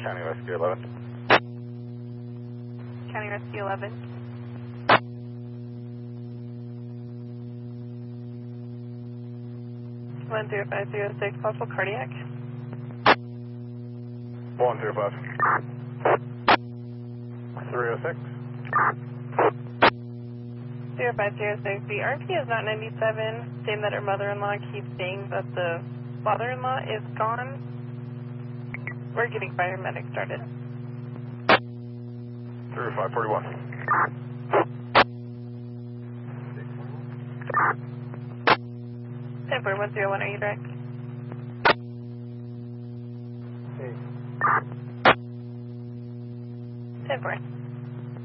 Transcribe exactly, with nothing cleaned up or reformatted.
County Rescue eleven. County Rescue eleven. one zero five zero six, possible cardiac. one zero five. three oh six. zero five zero six, the R P is not ninety-seven, saying that her mother-in-law keeps saying that the father-in-law is gone. We're getting paramedics started. three oh five forty-one. ten four one zero one, are you direct? Hey. ten four.